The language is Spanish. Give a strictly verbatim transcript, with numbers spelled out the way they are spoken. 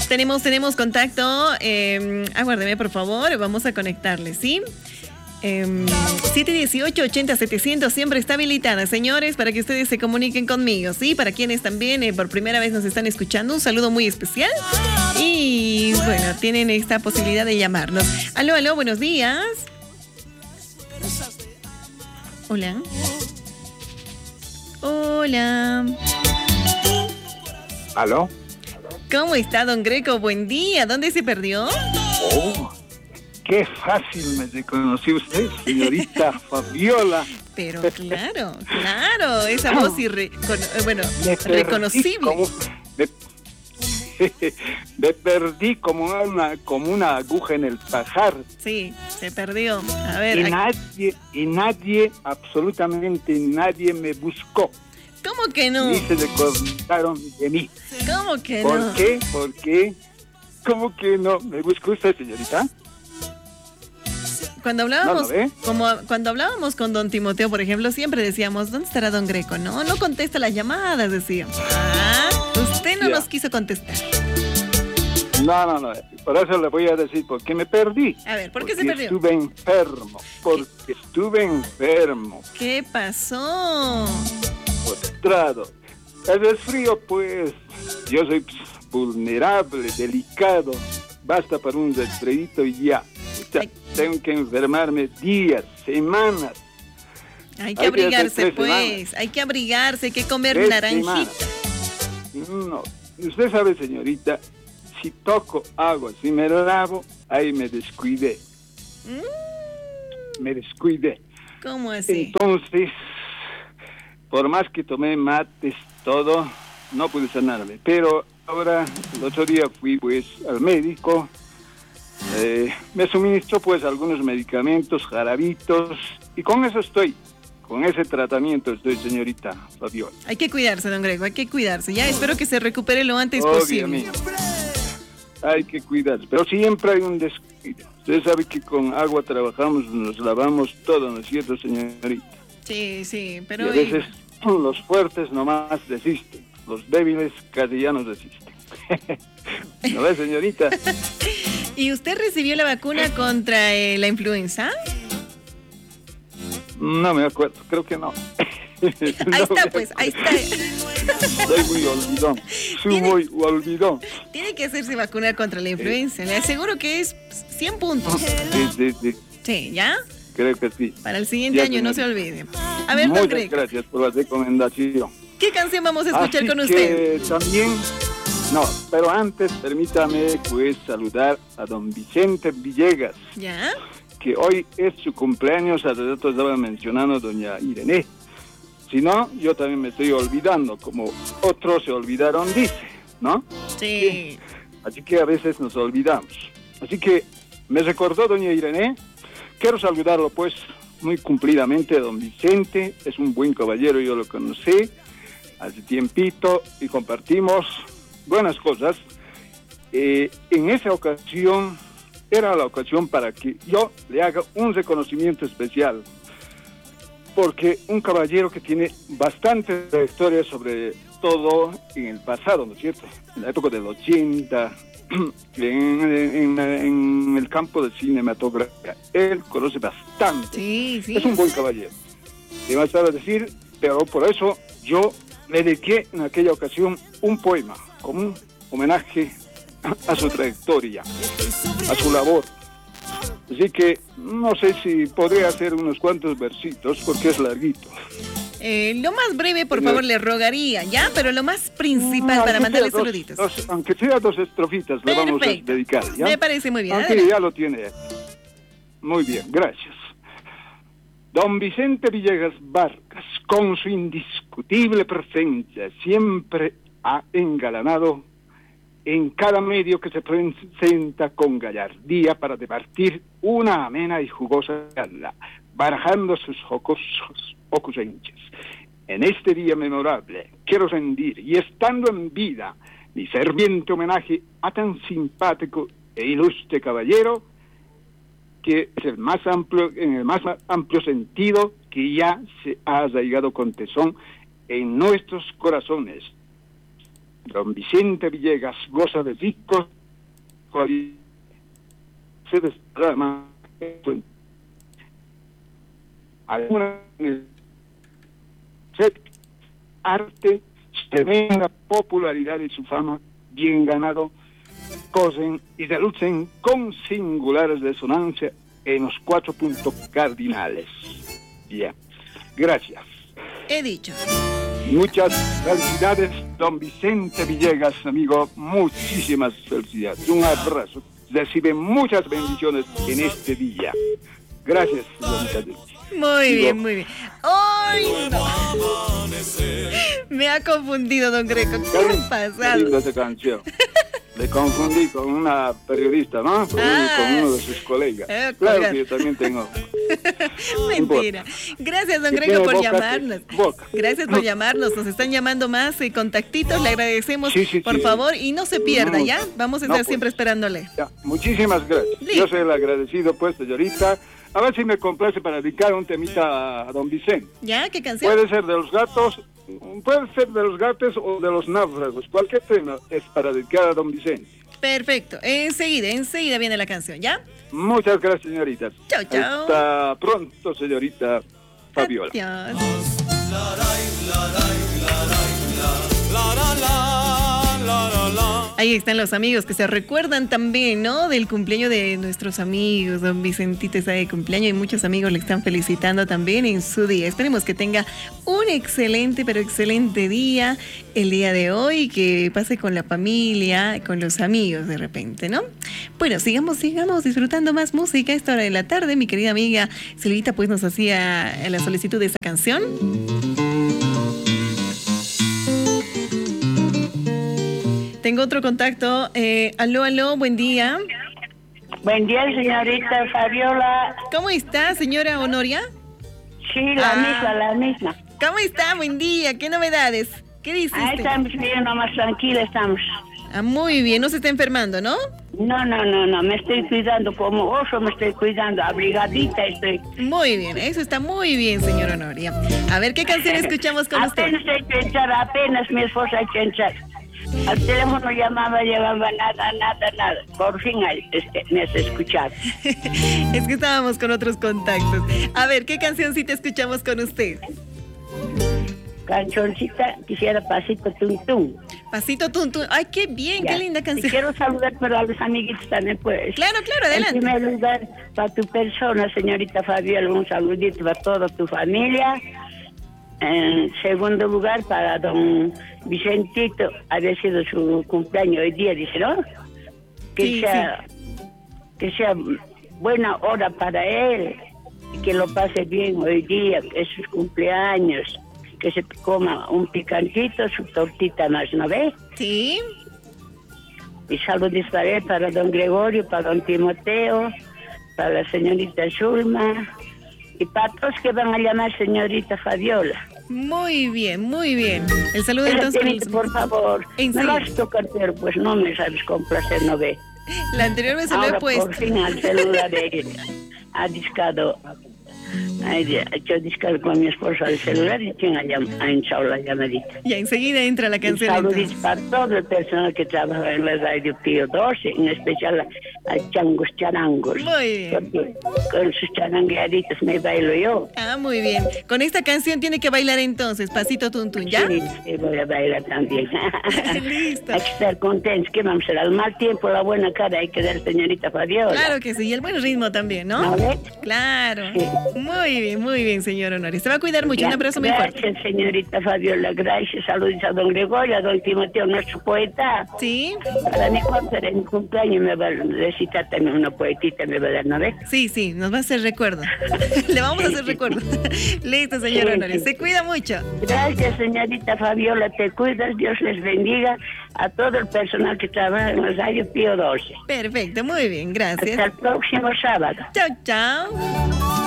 Tenemos, tenemos contacto. Eh, aguárdeme, por favor. Vamos a conectarle, ¿sí? Eh, siete dieciocho ochenta setecientos siempre está habilitada, señores, para que ustedes se comuniquen conmigo, ¿sí? Para quienes también eh, por primera vez nos están escuchando, un saludo muy especial. Y bueno, tienen esta posibilidad de llamarnos. Aló, aló, buenos días. Hola. Hola. ¿Aló? ¿Cómo está, don Greco? Buen día. ¿Dónde se perdió? Oh, qué fácil me reconoció usted, señorita Fabiola. Pero claro, claro, esa voz irre, con, bueno, me reconocible. Como, me, me perdí como una, como una aguja en el pajar. Sí, se perdió. A ver. Y aquí. nadie, y nadie, absolutamente nadie me buscó. ¿Cómo que no? Ni se recordaron de mí. ¿Cómo que ¿Por no? ¿Por qué? ¿Por qué? ¿Cómo que no? ¿Me buscó usted, señorita? Cuando hablábamos, ¿No lo ve? como cuando hablábamos con don Timoteo, por ejemplo, siempre decíamos, ¿dónde estará don Greco? No, no contesta las llamadas, decíamos. Ah, usted no Ya. nos quiso contestar. No, no, no. Por eso le voy a decir por qué me perdí. A ver, ¿por qué porque se perdió? Estuve enfermo. Porque estuve enfermo. ¿Qué pasó? Postrado. El resfrío, pues, yo soy pues, vulnerable, delicado. Basta para un resfriadito y ya. O sea, tengo que enfermarme días, semanas. Hay que Hay que abrigarse, hacer tres pues. semanas. Hay que abrigarse, hay que comer Tres naranjita. semanas. No, usted sabe, señorita, si toco agua, si me lavo, ahí me descuidé. Mm, Me descuidé. ¿Cómo así? Entonces, por más que tomé mates, todo, no pude sanarme. Pero ahora, el otro día fui pues al médico, eh, me suministró pues algunos medicamentos, jarabitos, y con eso estoy, con ese tratamiento estoy, señorita Fabiola. Hay que cuidarse, don Grego, hay que cuidarse. Ya espero que se recupere lo antes Obviamente. posible. Hay que cuidarse, pero siempre hay un descuido. Usted sabe que con agua trabajamos, nos lavamos todo, ¿no es cierto, señorita? Sí, sí, Y pero... a veces los fuertes nomás desisten, los débiles casi ya no resisten. ¿No ves, señorita? ¿Y usted recibió la vacuna contra eh, la influenza? No me acuerdo, creo que no. Ahí No está, me pues, ahí acuerdo. está. Soy muy olvidón, soy muy olvidón. Tiene que hacerse vacunar contra la influenza. Le aseguro que es cien puntos. Sí, sí, sí, Sí, ¿ya? creo que sí. Para el siguiente Ya, año, no se señorita. olvide. A ver, don Muchas Greg, gracias por la recomendación. ¿qué canción vamos a escuchar Así con usted? que también, no, pero antes permítame pues saludar a don Vicente Villegas, ¿Ya? que hoy es su cumpleaños, hace rato estaba mencionando doña Irene. Si no, yo también me estoy olvidando, como otros se olvidaron, dice, ¿no? Sí. Así que a veces nos olvidamos. Así que me recordó doña Irene, quiero saludarlo pues muy cumplidamente, don Vicente, es un buen caballero, yo lo conocí hace tiempito y compartimos buenas cosas. Eh, en esa ocasión, era la ocasión para que yo le haga un reconocimiento especial, porque un caballero que tiene bastante trayectoria sobre todo en el pasado, ¿no es cierto? En la época del ochenta, en, en, en el campo de cinematografía. Él conoce bastante. Sí, sí. Es un buen caballero. Le va a estar a decir, pero por eso yo le dediqué en aquella ocasión un poema, como un homenaje a, a su trayectoria, a su labor. Así que no sé si podría hacer unos cuantos versitos, porque es larguito. Eh, lo más breve, por Señor. favor, le rogaría, ¿ya? Pero lo más principal No, para aunque mandarle sea dos- saluditos. dos- aunque sea dos estrofitas, le vamos a Perfecto. dedicar, ¿ya? Me parece muy bien. Aunque Adelante. ya lo tiene. Muy bien, gracias. Don Vicente Villegas Vargas, con su indiscutible presencia, siempre ha engalanado en cada medio que se presenta con gallardía para departir una amena y jugosa charla, barajando sus jocosos ocurrencias. En este día memorable, quiero rendir, y estando en vida, mi ferviente homenaje a tan simpático e ilustre caballero, que es el más amplio, en el más amplio sentido, que ya se ha arraigado con tesón en nuestros corazones. Don Vicente Villegas goza de ricos se desplama alguna arte, tremenda popularidad y su fama, bien ganado, cosen y relucen con singulares resonancias en los cuatro puntos cardinales. Bien, gracias. He dicho. Muchas felicidades, don Vicente Villegas, amigo. Muchísimas felicidades. Un abrazo. Recibe muchas bendiciones en este día. Gracias, señorita. Muy Digo, bien, muy bien. ¡Ay, no! Me ha confundido, don Greco. ¿Qué ha pasado? Qué linda esa canción. Le confundí con una periodista, ¿no? Con, ah, con uno de sus colegas. Eh, claro que yo también tengo. Mentira. Gracias, don Greco, por boca, llamarnos. Boca. Gracias por llamarnos. Nos están llamando más eh, contactitos. Le agradecemos, sí, sí, por sí. favor. Y no se pierda, ¿ya? Vamos a estar no, pues, siempre esperándole. Ya. Muchísimas gracias. Sí. Yo soy el agradecido, pues, señorita. A ver si me complace para dedicar un temita a don Vicente. ¿Ya? ¿Qué canción? Puede ser de los gatos, puede ser de los gatos o de los náufragos. Cualquier tema es para dedicar a don Vicente. Perfecto. Enseguida, enseguida viene la canción, ¿ya? Muchas gracias, señorita. Chao, chao. Hasta pronto, señorita Fabiola. Adiós. Ahí están los amigos que se recuerdan también, ¿no? Del cumpleaños de nuestros amigos. Don Vicentito está de cumpleaños y muchos amigos le están felicitando también en su día. Esperemos que tenga un excelente, pero excelente día el día de hoy, que pase con la familia, con los amigos de repente, ¿no? Bueno, sigamos, sigamos disfrutando más música a esta hora de la tarde. Mi querida amiga Silvita pues nos hacía la solicitud de esa canción. Tengo otro contacto. Eh, aló, aló, buen día. Buen día, señorita Fabiola. ¿Cómo está, señora Honoria? Sí, la ah. misma, la misma. ¿Cómo está? Buen día. ¿Qué novedades? ¿Qué dice Ahí usted? Estamos bien, nomás tranquila estamos. Ah, muy bien. ¿No se está enfermando, no? No, no, no, no. Me estoy cuidando como oso, me estoy cuidando. Abrigadita estoy. Muy bien. Eso está muy bien, señora Honoria. A ver, ¿qué canción escuchamos con apenas usted? Apenas hay que echar, apenas mi esposa hay que echar. Al teléfono llamaba, llevaba nada, nada, nada. Por fin este, me has escuchado. Es que estábamos con otros contactos. A ver, ¿qué cancioncita escuchamos con usted? Cancioncita, quisiera Pasito Tum Tum. Pasito Tum Tum. Ay, qué bien, ya. Qué linda canción. Y quiero saludar pero a los amiguitos también, pues. Claro, claro, adelante. En primer lugar, para tu persona, señorita Fabiola, un saludito para toda tu familia. En segundo lugar, para don Vicentito, había sido su cumpleaños hoy día, dice, ¿no? Que, sí, sea, sí. que sea buena hora para él, y que lo pase bien hoy día, que es su cumpleaños, que se coma un picantito, su tortita más, ¿no ves? Sí. Y saludos para él, para don Gregorio, para don Timoteo, para la señorita Zulma, y para todos que van a llamar señorita Fabiola. Muy bien, muy bien. El saludo Pero entonces. Tenito, por favor, me vas a tocar, pero pues no me sabes complacer, ¿no ve? La anterior vez se lo he puesto. Por fin al celular de él ha discado, ha hecho discar con mi esposa el celular y quien ha, ha hinchado la llamadita. Y enseguida entra la canción. Saludos para todo el personal que trabaja en la radio Pío doce, en especial a, a Changos Charangos. Muy bien. Porque con sus charangueaditas me bailo yo. Ah, muy bien. Con esta canción tiene que bailar entonces, Pasito Tum Tum, ¿ya? Sí, sí, voy a bailar también. Listo. Hay que estar contentos, que vamos a hacer al mal tiempo, la buena cara hay que dar, señorita Fabiola. Claro que sí, y el buen ritmo también, ¿no? ¿No ves? Claro. Sí. Muy bien, muy bien, señor Honorio. Se va a cuidar mucho. Ya, un abrazo muy gracias, fuerte. Gracias, señorita Fabiola. Gracias. Saludos a don Gregorio, a don Timoteo, nuestro poeta. Sí. Para mi cumpleaños, en mi cumpleaños me va a recitar también una poetita, me va a dar, ¿no ves? Sí, sí, nos va a hacer recuerdo. Le vamos a hacer recuerdo. Listo, señor sí, Honorio. Sí. Se cuida mucho. Gracias, señorita Fabiola. Te cuidas. Dios les bendiga a todo el personal que trabaja en el radio Pío doce. Perfecto, muy bien. Gracias. Hasta el próximo sábado. Chao, chao.